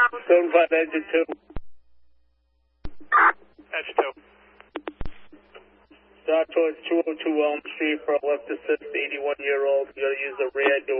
75 engine 2. Engine 2. Start towards 202 Elm Street for a left assist, 81-year-old. You're going to use the rear, do